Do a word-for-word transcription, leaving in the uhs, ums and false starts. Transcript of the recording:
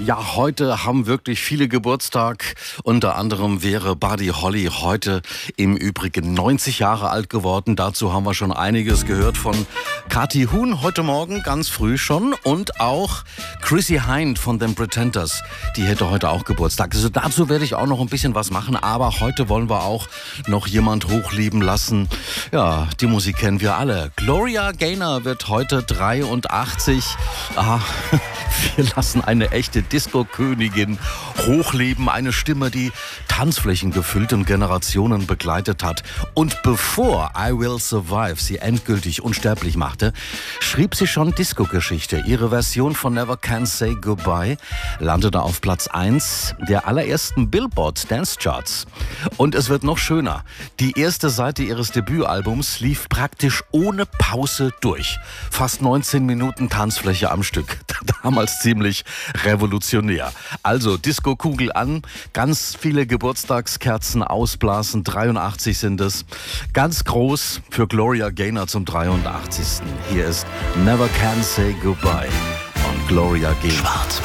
Ja, heute haben wirklich viele Geburtstag. Unter anderem wäre Buddy Holly heute im Übrigen neunzig Jahre alt geworden. Dazu haben wir schon einiges gehört von Kathi Huhn heute Morgen, ganz früh schon. Und auch Chrissie Hynde von den Pretenders, die hätte heute auch Geburtstag. Also dazu werde ich auch noch ein bisschen was machen. Aber heute wollen wir auch noch jemand hochleben lassen. Ja, die Musik kennen wir alle. Gloria Gaynor wird heute dreiundachtzig. Ah, wir lassen eine echte Disco-Königin hochleben. Eine Stimme, die Tanzflächen gefüllt und Generationen begleitet hat. Und bevor I Will Survive sie endgültig unsterblich machte, schrieb sie schon Disco-Geschichte. Ihre Version von Never Can Say Goodbye landete auf Platz eins der allerersten Billboard Dance Charts. Und es wird noch schöner. Die erste Seite ihres Debütalbums lief praktisch ohne Pause durch. Fast neunzehn Minuten Tanzfläche am Stück. Damals ziemlich revolutionär. Also Disco-Kugel an, ganz viele Geburtstagskerzen ausblasen, dreiundachtzig sind es. Ganz groß für Gloria Gaynor zum dreiundachtzigsten Hier ist Never Can Say Goodbye von Gloria Gaynor. Schwarz